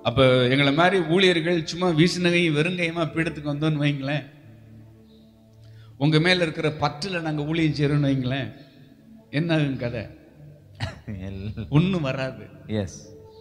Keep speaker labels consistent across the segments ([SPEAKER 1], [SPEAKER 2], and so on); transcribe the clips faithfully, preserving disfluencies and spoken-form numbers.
[SPEAKER 1] அப்ப எங்களை மாதிரி ஊழியர்கள் சும்மா வீசினகையும் வெறுங்கையுமா பீடத்துக்கு வந்தோன்னு வைங்களேன், உங்க மேல இருக்கிற பற்றுல நாங்க ஊழியம் செய்யறோம்னு வைங்களேன், என்ன ஆகும் கதை? ஒன்னும் வராது. எஸ்,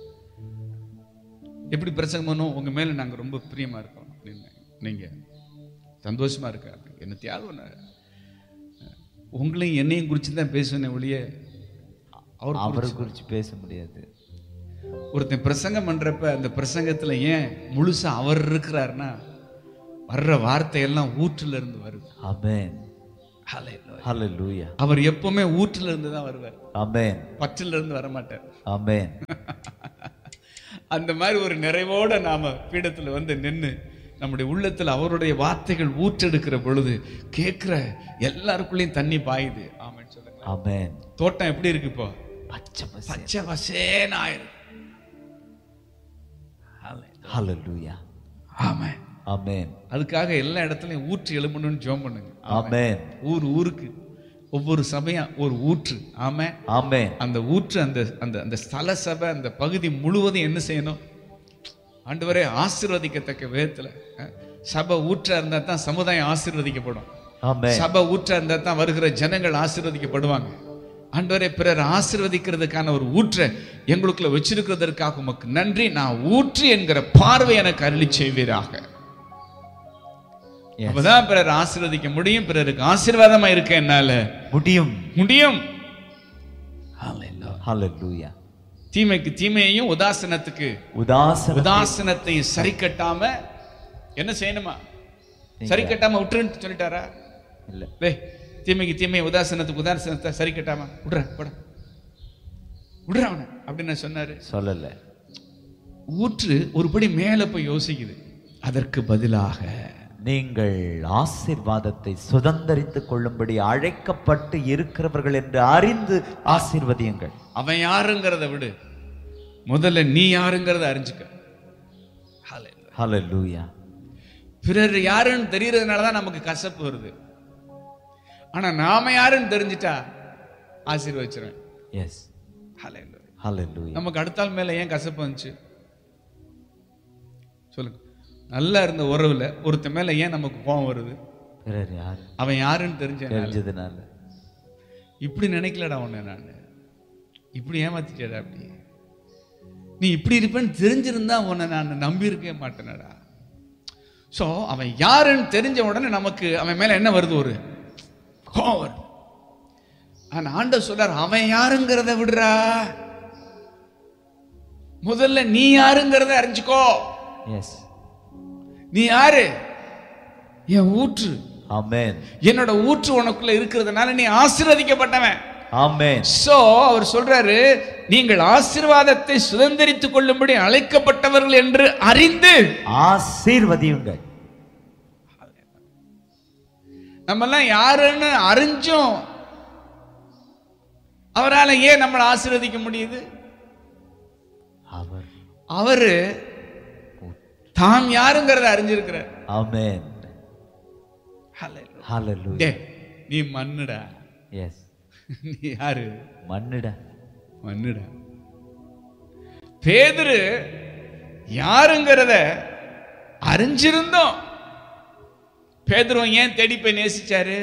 [SPEAKER 1] எப்படி பிரசங்கம் பண்ணும்? உங்க மேல நாங்க ரொம்ப பிரியமா இருக்கோம், நீங்க சந்தோஷமா இருக்க, என்ன தியாகம். உங்களையும் என்னையும் குறிச்சு தான் பேசுவேன் ஒழிய அவர் அவரை குறிச்சு பேச முடியாது. ஒருத்தன் பிரசங்கம் பண்றப்ப அந்த பிரசங்கத்துல ஏன் முழுசா அவர் இருக்கிறாருன்னா, வர்ற வார்த்தையெல்லாம் ஊற்றுல இருந்து வருது. ஆமென், ஹல்லேலூயா. அவர் எப்பவுமே ஊற்றுல இருந்து தான் வருவார். ஆமென், பற்றில இருந்து வர மாட்டார். ஆமென். அந்த மாதிரி ஒரு நிறைவோட நாம பீடத்துல வந்து நின்று நம்முடைய உள்ளத்துல அவருடைய வார்த்தைகள் ஊற்றெடுக்கிற பொழுது கேட்கிற எல்லாருக்குள்ளேயும் தண்ணி பாயுது. ஆமென் சொல்லுங்க. ஆமென். தோட்டம் எப்படி இருக்கு இப்போ? பச்சை பச்சை பசேன்னு ஆயிருக்கு. ஹல்லேலூயா. ஆமென், ஆமென். அதுக்காக எல்லா இடத்துலயும் ஊற்று எழும்பணும்னு ஜெபம் பண்ணுங்க. ஆமென். ஊர் ஊருக்கு ஒவ்வொரு சபையா ஒரு ஊற்று. ஆமென், ஆமென். அந்த ஊற்று அந்த அந்த அந்த ஸ்தல சபை அந்த பகுதி முழுவதும் என்ன செய்யணும்? ஆண்டவரே ஆசீர்வதிக்கத்தக்க விதத்துல சபை ஊற்றா இருந்தா தான் சமுதாயம் ஆசீர்வதிக்கப்படும். சபை ஊற்றா இருந்தா தான் வருகிற ஜனங்கள் ஆசீர்வதிக்கப்படுவாங்க. ஆண்டவரே, பிறர் ஆசீர்வதிக்கிறதுக்கான ஒரு ஊற்றை எங்களுக்குள்ள வச்சிருக்கிறதற்காக உமக்கு நன்றி. நான் ஊற்று என்கிற பார்வை எனக்கு அருளி செய்வீராக. அப்பதான் பிறர் ஆசீர்வதிக்க முடியும், பிறருக்கு ஆசீர்வாதமா இருக்க என்னால முடியும் முடியும். ஹல்லேலூயா. தீமைக்கு தீமையையும் உதாசனத்துக்கு உதாசன உதாசனத்தை சரி கட்டாம என்ன செய்யணுமா? சரி கட்டாம விட்டுருன்னு சொல்லிட்டாரா? இல்ல. டேய், தீமைக்கு தீமையை உதாசனத்துக்கு உதாசனத்தை சரி கட்டாம விடுற போட விடுற அவனை அப்படின்னு சொன்னாரு? சொல்லல. ஊற்று ஒருபடி மேல போய் யோசிக்குது. அதற்கு பதிலாக நீங்கள் ஆசீர்வாதத்தை சுதந்தரித்துக் கொள்ளும்படி அழைக்கப்பட்டு இருக்கிறவர்கள் என்று அறிந்து ஆசீர்வதியுங்கள். அவன் யாருங்கிறத விடு, முதல்ல நீ யாருங்கிறத அறிஞ்சுக்க. ஹல்லேலூயா. பிறர் யாருன்னு தெரியறதுனாலதான் நமக்கு கசப்பு வருது. ஆனா நாம யாருன்னு தெரிஞ்சிட்டா ஆசீர்வதிச்சிருவேன். எஸ், ஹல்லேலூயா, ஹல்லேலூயா. நமக்கு அடுத்தால் மேல ஏன் கசப்பு வந்துச்சு சொல்லுங்க? நல்லா இருந்த உறவுல ஒருத்த மேல ஏன் நமக்கு கோபம் வருது? அவன் யாருன்னு தெரிஞ்சதுனால. இப்படி நினைக்கலடா உன்னை நான், இப்படி ஏமாத்திட்டா, அப்படி நீ இப்படி இருப்பேன்னு தெரிஞ்சிருந்தா உன்னை நான் நம்பி இருக்கவே மாட்டேனடா. சோ அவன் யாருன்னு தெரிஞ்ச உடனே நமக்கு அவன் மேல என்ன வருது? ஒரு கோபம் வருது. ஆனா ஆண்டவர் சொல்றார், அவன் யாருங்கிறத விடுறா, முதல்ல நீ யாருங்கிறத அறிஞ்சுக்கோ. எஸ், நீ யாரு? என் ஊற்று. ஆமென். என்னோட ஊற்று உனக்குள்ள இருக்கிறதுனால நீ ஆசீர்வதிக்கப்பட்டவன். ஆமென். சோ அவர் சொல்றாரு, நீங்கள் ஆசீர்வாதத்தை சுதந்தரித்துக் கொள்ளும்படி அழைக்கப்பட்டவர்கள் என்று அறிந்து ஆசீர்வதியுங்கள். நம்ம எல்லாம் யாருன்னு அறிஞ்சும் அவரால் ஏன் நம்மளை ஆசீர்வதிக்க முடியுது? அவர் அவரு தாம் யாருங்கிறத அறிஞ்சிருக்கிறார். ஆமென், ஹல்லேலூயா. நீ மண்ணுடா. எஸ், நீ யாரு? மண்ணுடா, மண்ணுடா. பேதுரு யாருங்கிறத அறிஞ்சிருந்தோம். பேதுருவை ஏன் தேடி போய் நேசிச்சாரு?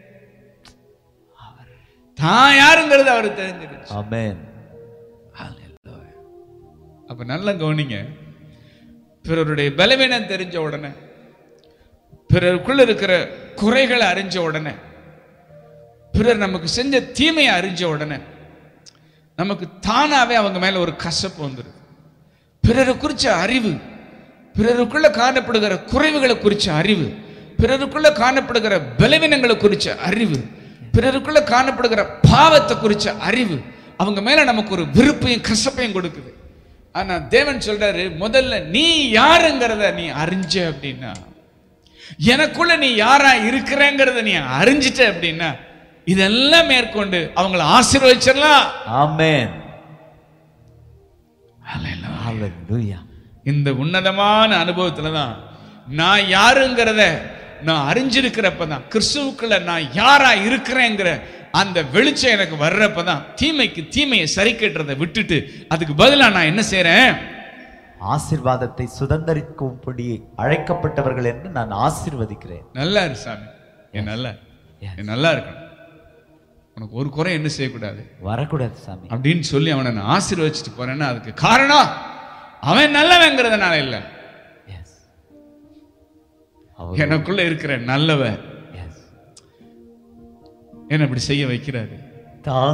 [SPEAKER 1] தான் யாருங்கிறது அவருக்கு தெரிஞ்சிருச்சு. ஆமென், ஹல்லேலூயா. அப்ப நல்லா கவனிங்க. பிறருடைய பலவீனம் தெரிஞ்ச உடனே, பிறருக்குள்ள இருக்கிற குறைகளை அறிஞ்ச உடனே, பிறர் நமக்கு செஞ்ச தீமையை அறிஞ்ச உடனே நமக்கு தானாவே அவங்க மேல ஒரு கசப்பு வந்துடும். பிறரை குறிச்ச அறிவு, பிறருக்குள்ள காணப்படுகிற குறைவுகளை குறிச்ச அறிவு, பிறருக்குள்ள காணப்படுகிற பலவீனங்களை குறிச்ச அறிவு, பிறருக்குள்ள காணப்படுகிற பாவத்தை குறிச்ச அறிவு அவங்க மேல நமக்கு ஒரு விருப்பையும் கசப்பையும் கொடுக்குது. ஆனா தேவன் சொல்றாரு, முதல்ல நீ யாருங்கிறத நீ அறிஞ்ச அப்படின்னா, எனக்குள்ள நீ யாரா இருக்கிறேங்கிறத நீ அறிஞ்சிட்ட அப்படின்னா, இதெல்லாம் மேற்கொண்டு அவங்களை ஆசீர்வதிச்சிடலாம். ஆமென், ஹல்லேலூயா. இந்த உன்னதமான அனுபவத்துலதான் நான் யாருங்கிறத நான் அறிஞ்சிருக்கிறப்பதான், கிறிஸ்துவுக்குள்ள நான் யாரா இருக்கிறேங்கிற அந்த வெளிச்சம் எனக்கு வர்றப்பதான் தீமைக்கு தீமையை சரி கட்டுறதை விட்டுட்டு அதுக்கு பதிலா நான் என்ன செய்யறேன்?
[SPEAKER 2] ஆசீர்வாதத்தை சுதந்தரிக்கும்படி அழைக்கப்பட்டவர்கள் என்று நான் ஆசீர்வதிக்கிறேன்.
[SPEAKER 1] நல்லா இரு சாமி, என் நல்லா என் நல்லா இருக்கணும், உனக்கு ஒரு குறை என்ன செய்யக்கூடாது,
[SPEAKER 2] வரக்கூடாது சாமி
[SPEAKER 1] அப்படின்னு சொல்லி அவனை நான் ஆசீர்வதிச்சுட்டு போறேன்னா அதுக்கு காரணம் அவன் நல்லவங்கிறதுனால இல்ல, எனக்குள்ள இருக்கிற நல்லவன் என்ன இப்படி செய்ய வைக்கிறாரு.